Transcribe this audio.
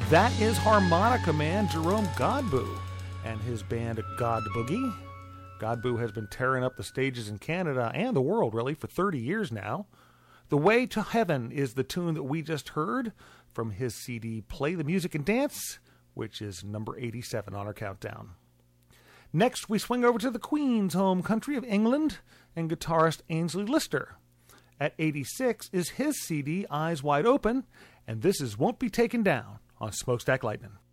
That is harmonica man Jerome Godbout and his band God Boogie. Godbout has been tearing up the stages in Canada and the world, really, for 30 years now. The Way to Heaven is the tune that we just heard from his CD Play the Music and Dance, which is number 87 on our countdown. Next, we swing over to the Queen's home country of England and guitarist Ainsley Lister. At 86 is his CD Eyes Wide Open, and this is Won't Be Taken Down on Smokestack Lightning.